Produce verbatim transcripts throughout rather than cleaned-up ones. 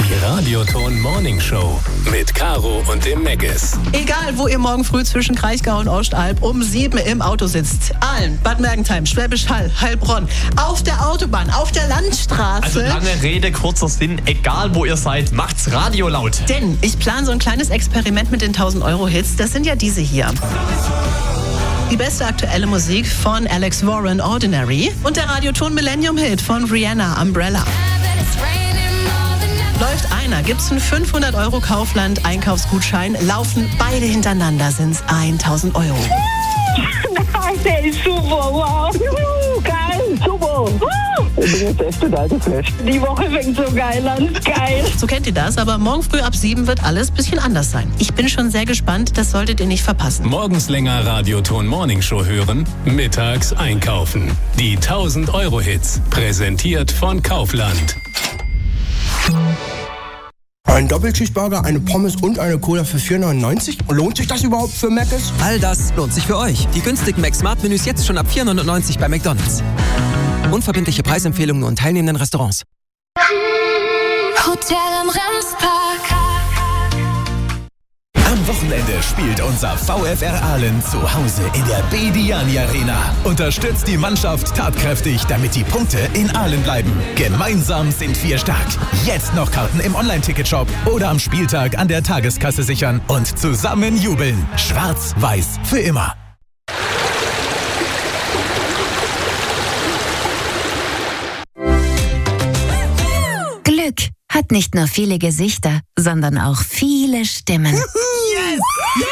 Die Radioton Morning Show mit Caro und dem Meggis. Egal, wo ihr morgen früh zwischen Kraichgau und Ostalb um sieben im Auto sitzt. Aalen, Bad Mergentheim, Schwäbisch Hall, Heilbronn, auf der Autobahn, auf der Landstraße. Also lange Rede, kurzer Sinn, egal wo ihr seid, macht's Radio laut. Denn ich plane so ein kleines Experiment mit den tausend Euro Hits. Das sind ja diese hier. Die beste aktuelle Musik von Alex Warren, Ordinary. Und der Radioton Millennium Hit von Rihanna, Umbrella. Läuft einer, gibt's einen fünfhundert Euro Kaufland Einkaufsgutschein, laufen beide hintereinander, sind's tausend Euro. Der ist super, wow. Juhu, geil, super. Ich bin jetzt echt total geflasht. Die Woche fängt so geil an, geil. So kennt ihr das, aber morgen früh ab sieben wird alles ein bisschen anders sein. Ich bin schon sehr gespannt, das solltet ihr nicht verpassen. Morgens länger Radioton Morning Show hören, mittags einkaufen. Die tausend Euro Hits, präsentiert von Kaufland. Ein Doppelschichtburger, eine Pommes und eine Cola für vier neunundneunzig? Lohnt sich das überhaupt für Mc's? All das lohnt sich für euch. Die günstigen Mac-Smart-Menüs jetzt schon ab vier neunundneunzig bei McDonald's. Unverbindliche Preisempfehlungen nur in teilnehmenden Restaurants. Hotel am Ramspark. Am Wochenende spielt unser VfR Aalen zu Hause in der Bediani Arena. Unterstützt die Mannschaft tatkräftig, damit die Punkte in Aalen bleiben. Gemeinsam sind wir stark. Jetzt noch Karten im Online-Ticketshop oder am Spieltag an der Tageskasse sichern und zusammen jubeln. Schwarz-Weiß für immer. Glück hat nicht nur viele Gesichter, sondern auch viele Stimmen. Yes!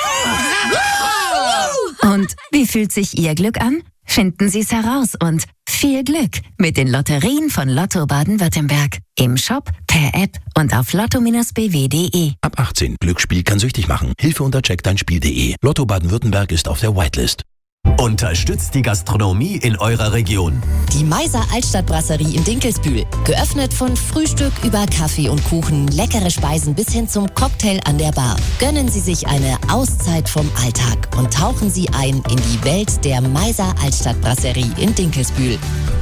Und wie fühlt sich Ihr Glück an? Finden Sie es heraus und viel Glück mit den Lotterien von Lotto Baden-Württemberg. Im Shop, per App und auf lotto Bindestrich b w punkt d e. Ab achtzehn. Glücksspiel kann süchtig machen. Hilfe unter check dein Spiel punkt d e. Lotto Baden-Württemberg ist auf der Whitelist. Unterstützt die Gastronomie in eurer Region. Die Meiser Altstadtbrasserie in Dinkelsbühl. Geöffnet von Frühstück über Kaffee und Kuchen, leckere Speisen bis hin zum Cocktail an der Bar. Gönnen Sie sich eine Auszeit vom Alltag und tauchen Sie ein in die Welt der Meiser Altstadtbrasserie in Dinkelsbühl.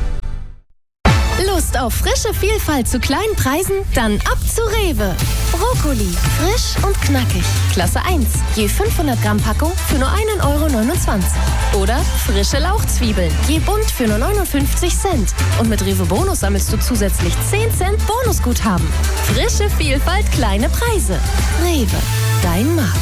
Lust auf frische Vielfalt zu kleinen Preisen? Dann ab zu Rewe. Brokkoli, frisch und knackig. Klasse eins, je fünfhundert Gramm Packung für nur einen Euro neunundzwanzig. Oder frische Lauchzwiebeln, je bunt für nur neunundfünfzig Cent. Und mit Rewe Bonus sammelst du zusätzlich zehn Cent Bonusguthaben. Frische Vielfalt, kleine Preise. Rewe, dein Markt.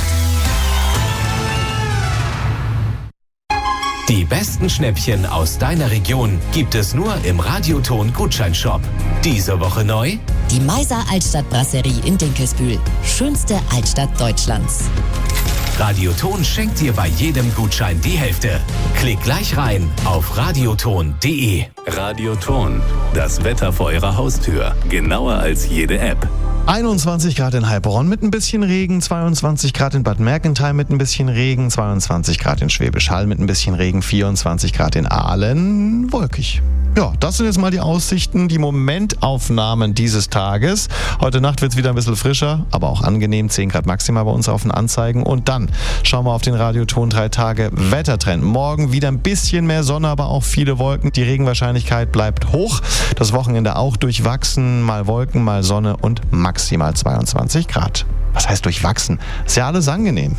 Die besten Schnäppchen aus deiner Region gibt es nur im Radioton Gutscheinshop. Diese Woche neu: Die Meiser Altstadtbrasserie in Dinkelsbühl. Schönste Altstadt Deutschlands. Radioton schenkt dir bei jedem Gutschein die Hälfte. Klick gleich rein auf radioton punkt d e. Radioton, das Wetter vor eurer Haustür. Genauer als jede App. einundzwanzig Grad in Heilbronn mit ein bisschen Regen, zweiundzwanzig Grad in Bad Mergentheim mit ein bisschen Regen, zweiundzwanzig Grad in Schwäbisch Hall mit ein bisschen Regen, vierundzwanzig Grad in Aalen, wolkig. Ja, das sind jetzt mal die Aussichten, die Momentaufnahmen dieses Tages. Heute Nacht wird es wieder ein bisschen frischer, aber auch angenehm, zehn Grad maximal bei uns auf den Anzeigen. Und dann schauen wir auf den Radioton drei Tage Wettertrend. Morgen wieder ein bisschen mehr Sonne, aber auch viele Wolken. Die Regenwahrscheinlichkeit bleibt hoch. Das Wochenende auch durchwachsen, mal Wolken, mal Sonne und maximal zweiundzwanzig Grad. Was heißt durchwachsen? Ist ja alles angenehm.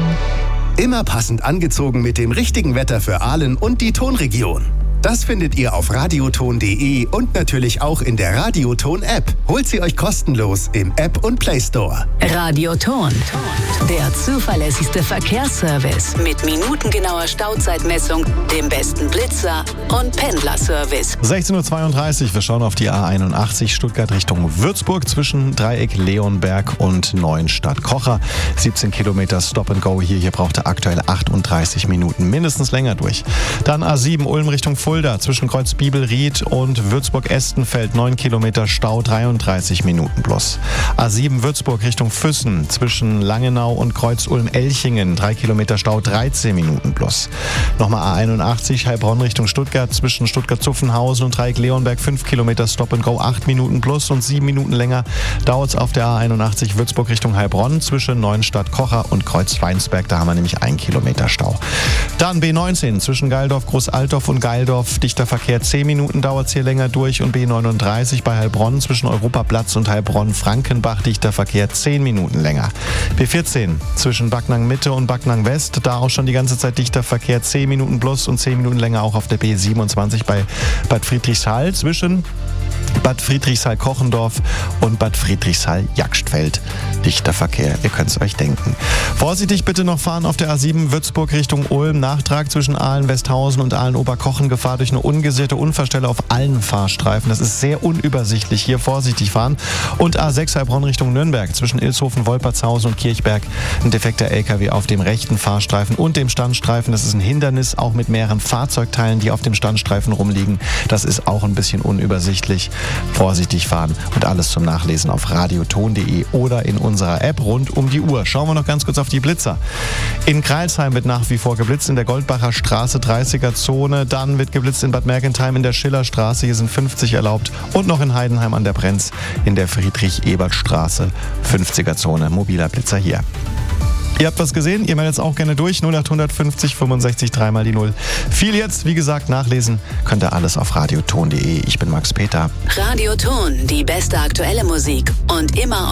Immer passend angezogen mit dem richtigen Wetter für Aalen und die Tonregion. Das findet ihr auf radioton punkt d e und natürlich auch in der Radioton-App. Holt sie euch kostenlos im App- und Play-Store. Radioton, der zuverlässigste Verkehrsservice mit minutengenauer Stauzeitmessung, dem besten Blitzer und Pendlerservice. sechzehn Uhr zweiunddreißig, wir schauen auf die A einundachtzig Stuttgart Richtung Würzburg zwischen Dreieck Leonberg und Neuenstadt-Kocher. siebzehn Kilometer Stop and Go hier. Hier braucht er aktuell achtunddreißig Minuten, mindestens länger durch. Dann A sieben Ulm Richtung Fulda zwischen Kreuz Bibelried und Würzburg-Estenfeld neun Kilometer Stau, dreiunddreißig Minuten plus. A sieben Würzburg Richtung Füssen zwischen Langenau und Kreuz Ulm-Elchingen drei Kilometer Stau, dreizehn Minuten plus. Nochmal A einundachtzig Heilbronn Richtung Stuttgart zwischen Stuttgart-Zuffenhausen und Dreieck Leonberg fünf Kilometer Stop and Go, acht Minuten plus und sieben Minuten länger dauert es auf der A einundachtzig Würzburg Richtung Heilbronn zwischen Neuenstadt-Kocher und Kreuz-Weinsberg. Da haben wir nämlich ein Kilometer Stau. Dann B neunzehn zwischen Geildorf, Großaltorf und Geildorf Kochendorf dichter Verkehr, zehn Minuten dauert es hier länger durch und B neununddreißig bei Heilbronn zwischen Europaplatz und Heilbronn-Frankenbach dichter Verkehr, zehn Minuten länger. B vierzehn zwischen Backnang Mitte und Backnang West, da auch schon die ganze Zeit dichter Verkehr, zehn Minuten plus und zehn Minuten länger auch auf der B siebenundzwanzig bei Bad Friedrichshall zwischen Bad Friedrichshall-Kochendorf und Bad Friedrichshall-Jagstfeld. Dichter Verkehr, ihr könnt es euch denken. Vorsichtig bitte noch fahren auf der A sieben Würzburg Richtung Ulm. Nachtrag zwischen Aalen-Westhausen und Aalen-Oberkochen. Gefahr durch eine ungesicherte Unfallstelle auf allen Fahrstreifen. Das ist sehr unübersichtlich. Hier vorsichtig fahren. Und A sechs Heilbronn Richtung Nürnberg. Zwischen Ilshofen, Wolpertshausen und Kirchberg. Ein defekter L K W auf dem rechten Fahrstreifen und dem Standstreifen. Das ist ein Hindernis, auch mit mehreren Fahrzeugteilen, die auf dem Standstreifen rumliegen. Das ist auch ein bisschen unübersichtlich. Vorsichtig fahren und alles zum Nachlesen auf radioton punkt de oder in unserer App rund um die Uhr. Schauen wir noch ganz kurz auf die Blitzer. In Kreilsheim wird nach wie vor geblitzt in der Goldbacher Straße, dreißiger Zone. Dann wird geblitzt in Bad Mergentheim in der Schillerstraße, hier sind fünfzig erlaubt. Und noch in Heidenheim an der Brenz in der Friedrich-Ebert-Straße, fünfziger Zone. Mobiler Blitzer hier. Ihr habt was gesehen, ihr meldet es auch gerne durch. null acht fünfzig fünfundsechzig dreimal die null. Viel jetzt, wie gesagt, nachlesen könnt ihr alles auf radioton punkt de. Ich bin Max Peter. Radioton, die beste aktuelle Musik und immer